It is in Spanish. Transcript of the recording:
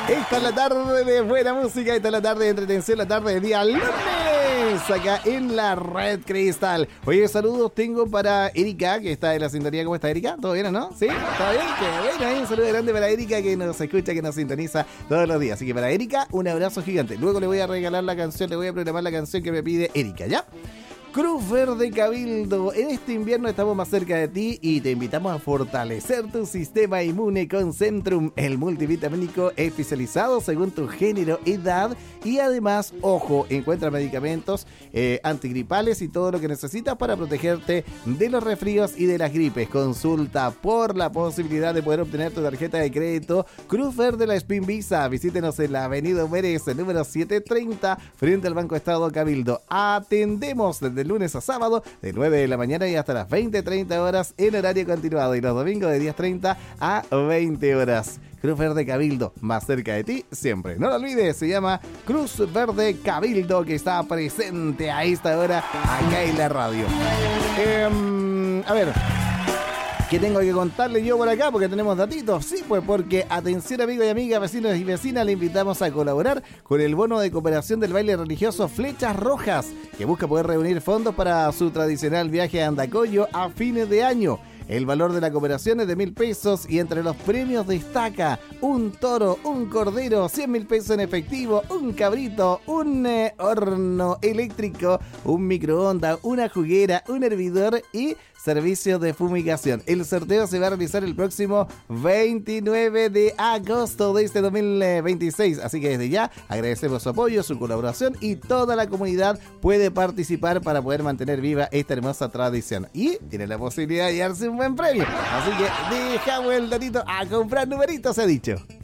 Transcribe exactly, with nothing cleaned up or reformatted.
Esta es la tarde de buena música, esta es la tarde de entretención, la tarde de día lunes, acá en la Red Cristal. Oye, saludos tengo para Erika, que está en la sintonía. ¿Cómo está, Erika? ¿Todo bien o no? ¿Sí? ¿Está bien? Qué bueno, ¿eh? Un saludo grande para Erika, que nos escucha, que nos sintoniza todos los días. Así que para Erika, un abrazo gigante. Luego le voy a regalar la canción, le voy a programar la canción que me pide Erika, ¿ya? Cruz Verde Cabildo, en este invierno estamos más cerca de ti y te invitamos a fortalecer tu sistema inmune con Centrum, el multivitamínico especializado según tu género, edad y además, ojo, encuentra medicamentos eh, antigripales y todo lo que necesitas para protegerte de los resfríos y de las gripes. Consulta por la posibilidad de poder obtener tu tarjeta de crédito Cruz Verde La Spin Visa. Visítenos en la avenida Humérez, número setecientos treinta, frente al Banco Estado Cabildo. Atendemos desde lunes a sábado de nueve de la mañana y hasta las veinte treinta horas en horario continuado y los domingos de diez treinta a veinte horas. Cruz Verde Cabildo, más cerca de ti siempre. No lo olvides, se llama Cruz Verde Cabildo, que está presente a esta hora acá en la radio. Eh, a ver... ¿Qué tengo que contarle yo por acá? Porque tenemos datitos. Sí, pues porque, atención amigos y amigas, vecinos y vecinas, le invitamos a colaborar con el bono de cooperación del baile religioso Flechas Rojas, que busca poder reunir fondos para su tradicional viaje a Andacollo a fines de año. El valor de la cooperación es de mil pesos y entre los premios destaca un toro, un cordero, cien mil pesos en efectivo, un cabrito, un eh, horno eléctrico, un microondas, una juguera, un hervidor y servicios de fumigación. El sorteo se va a realizar el próximo veintinueve de agosto de este dos mil veintiséis. Así que desde ya agradecemos su apoyo, su colaboración y toda la comunidad puede participar para poder mantener viva esta hermosa tradición. Y tiene la posibilidad de llevarse un buen premio. Así que dejamos el datito a comprar numeritos, he dicho.